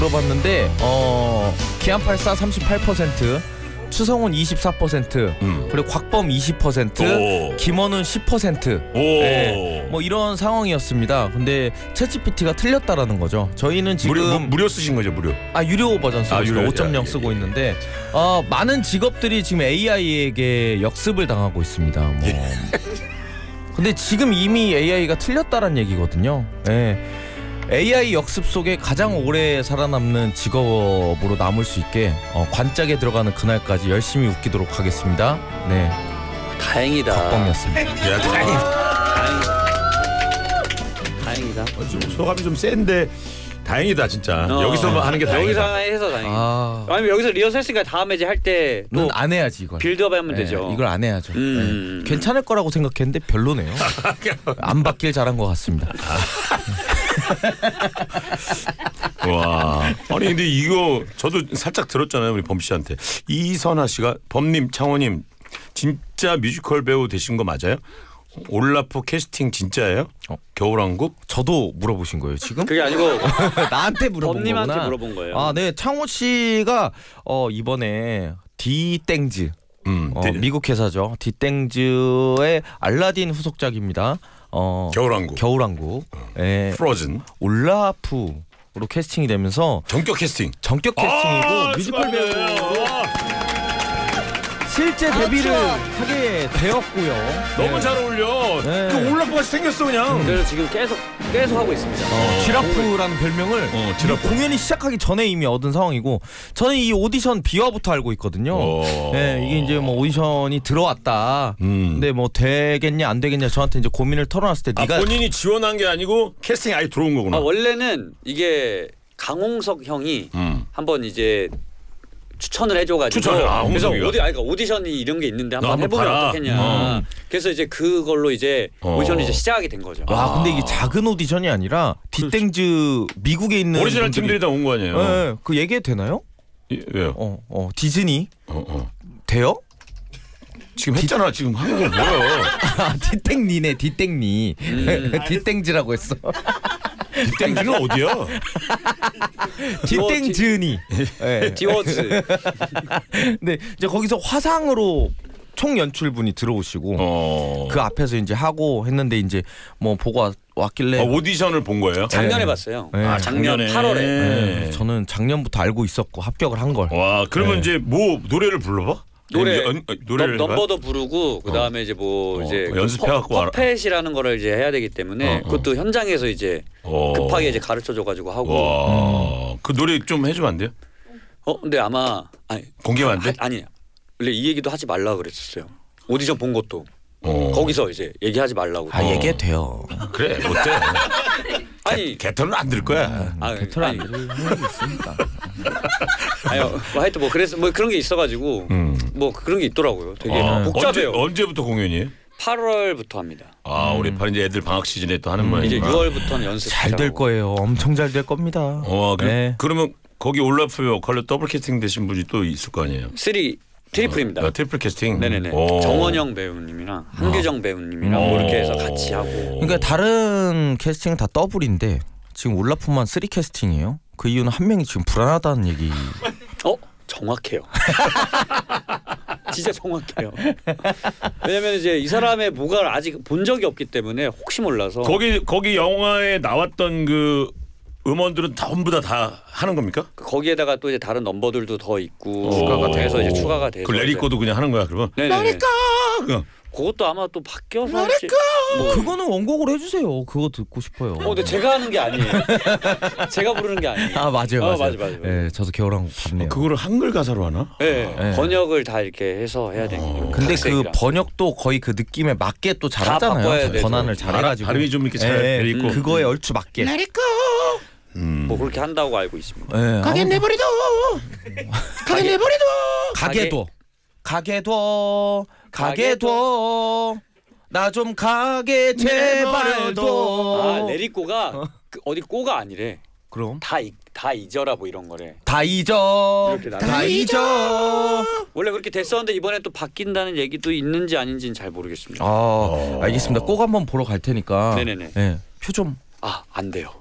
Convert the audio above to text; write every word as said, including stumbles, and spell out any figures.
물어봤는데 어 기안팔사 삼십팔 퍼센트, 추성훈 이십사 퍼센트, 음. 그리고 곽범 이십 퍼센트, 오. 김원훈 십 퍼센트. 오. 네, 뭐 이런 상황이었습니다. 근데 챗지피티가 틀렸다라는 거죠. 저희는 지금 무료, 무, 무료 쓰신 거죠, 무료? 아 유료 버전 쓰고 있습니다. 아, 오 점 영 쓰고 예, 예. 있는데 어, 많은 직업들이 지금 에이아이에게 역습을 당하고 있습니다. 뭐. 예. 근데 지금 이미 에이아이가 틀렸다는 얘기거든요. 네. 에이아이 역습 속에 가장 오래 살아남는 직업으로 남을 수 있게 어, 관짝에 들어가는 그날까지 열심히 웃기도록 하겠습니다. 네, 다행이다. 곽범이었습니다. 야, 다행이다. 다행이다. 다행이다. 어, 좀 소감이 좀 센데 다행이다 진짜. 어, 여기서 하는 게 다행이다. 여기서 해서 다행이다. 아... 아니면 여기서 리허설 했으니까 다음에 이제 할 때 또 안 해야지 이걸. 빌드업 하면 네, 되죠. 이걸 안 해야죠. 음... 네. 괜찮을 거라고 생각했는데 별로네요. 안 받길 잘한 것 같습니다. 와, 아니 근데 이거 저도 살짝 들었잖아요, 우리 범 씨한테. 이선아 씨가 범님, 창호님 진짜 뮤지컬 배우 되신 거 맞아요? 올라프 캐스팅 진짜예요? 어. 겨울왕국? 저도 물어보신 거예요 지금? 그게 아니고 나한테 물어본 범님한테 거구나. 물어본 거예요. 아, 네, 창호 씨가 어, 이번에 디땡즈, 음, 어, 미국 회사죠. 디땡즈의 알라딘 후속작입니다. 어, 겨울왕국. 겨울왕국. 예. 프로즌. 올라프로 캐스팅이 되면서 전격 캐스팅. 전격 캐스팅이고 아, 뮤지컬 배우로 실제 데뷔를 아, 하게 되었고요. 너무 네. 잘 어울려. 네. 그 올라프같이 생겼어 그냥. 그래서 지금 계속 계속 하고 있습니다. 어, 지라프라는 별명을 어, 지라프. 공연이 시작하기 전에 이미 얻은 상황이고, 저는 이 오디션 비화부터 알고 있거든요. 네, 이게 이제 뭐 오디션이 들어왔다. 음. 근데 뭐 되겠냐 안 되겠냐 저한테 이제 고민을 털어놨을 때 아, 네가 본인이 지원한 게 아니고 캐스팅 아예 들어온 거구나. 아, 원래는 이게 강홍석 형이 음. 한번 이제 추천을 해줘가지고 추천을, 아, 그래서 오디, 아니, 그러니까 오디션이 이런 게 있는데 한번 해보면 봐라. 어떻겠냐. 음. 그래서 이제 그걸로 이제 어. 오디션이 이제 시작하게 된 거죠. 와, 아, 근데 이게 작은 오디션이 아니라 디땡즈 미국에 있는 오리지널 분들이... 팀들이 다 온 거 아니에요? 네, 그 얘기해도 되나요? 예, 왜요? 어, 어, 디즈니 어, 어. 돼요? 지금 했잖아. 디... 지금 한국어 뭐야? 아, 디땡니네, 디땡니. 음. 디땡즈라고 했어. 디땡즈가 어디야? 디땡즈니. 네. 디워즈. 근데 이제 거기서 화상으로 총 연출분이 들어오시고 어... 그 앞에서 이제 하고 했는데 이제 뭐 보고 왔길래 어, 오디션을 본 거예요? 작년에 네. 봤어요. 네. 아, 작년 작년에. 팔월에. 네. 저는 작년부터 알고 있었고 합격을 한 걸. 와, 그러면 네. 이제 뭐 노래를 불러봐? 노래 연, 노래를 넘버도 부르고 그 다음에 어. 이제 뭐 어. 이제 연습해갖고 퍼펫이라는 거를 이제 해야 되기 때문에 어. 그것도 현장에서 이제 어. 급하게 이제 가르쳐줘가지고 하고. 음. 그 노래 좀 해주면 안 돼요? 어, 근데 아마 아니 공개면 안 돼? 하, 아니 원래 이 얘기도 하지 말라 그랬었어요. 오디션 본 것도 어. 거기서 이제 얘기하지 말라고. 아, 얘기해도 돼요. 그래, 못돼. 아니 개털은 안 들 거야. 아, 개털 안 들을 확률이 있으니까. 아니, 뭐 하여튼 뭐 그래서 뭐 그런 게 있어가지고 음. 뭐 그런 게 있더라고요. 되게 어. 복잡해요. 언제, 언제부터 공연이에요? 팔월부터 합니다. 아, 우리 음. 이제 애들 방학 시즌에 또 하는 모양이구나. 이제 유월부터는 연습. 잘 될 거예요. 엄청 잘 될 겁니다. 어, 그, 네. 그러면 거기 올라프 역할로 더블 캐스팅 되신 분이 또 있을 거 아니에요? 쓰리 트리플입니다. 어, 트리플 캐스팅. 네네네. 오. 정원영 배우님이랑 한규정 어. 배우님이랑 뭐 이렇게 해서 같이 하고. 그러니까 다른 캐스팅은 다 더블인데 지금 올라프만 쓰리 캐스팅이에요. 그 이유는 한 명이 지금 불안하다는 얘기. 어? 정확해요. 진짜 정확해요. 왜냐면 이제 이 사람의 뭐가 아직 본 적이 없기 때문에 혹시 몰라서. 거기 거기 영화에 나왔던 그 음원들은 전부 다 다 하는 겁니까? 거기에다가 또 이제 다른 넘버들도 더 있고 추가가 돼서 이제 추가가 돼서. 그 레리코도 그냥 하는 거야 그러면? 레리코. 그것도 아마 또 바뀌어서 할지. 뭐 그거는 원곡으로 해주세요. 그거 듣고 싶어요. 어, 근데 제가 하는 게 아니에요. 제가 부르는 게 아니에요. 아, 맞아요, 맞아요. 어, 맞아, 맞아, 맞아. 네, 저도 겨울왕국 봤네요. 어, 그거를 한글 가사로 하나? 네, 네. 번역을 다 이렇게 해서 해야 되니까. 어. 근데 그 번역도 거의 그 느낌에 맞게 또 잘하잖아요. 번안을 잘해가지고. 발음이 좀 이렇게 잘 돼 있고. 음, 그거에 얼추 맞게. Let it go. 음. 뭐 그렇게 한다고 알고 있습니다. 네. 가게 내버리도. 가게 내버리도. 가게도. 가게도. 가게도. 나 좀 가게 제발도. 아, 레리꼬가 어? 그 어디 꼬가 아니래. 그럼 다 다 잊어라 뭐 이런 거래. 다 잊어. 다 잊어. 원래 그렇게 됐었는데 이번에 또 바뀐다는 얘기도 있는지 아닌지는 잘 모르겠습니다. 아, 알겠습니다. 꼭 한번 보러 갈 테니까. 네네네. 네, 표 좀. 아, 안 돼요.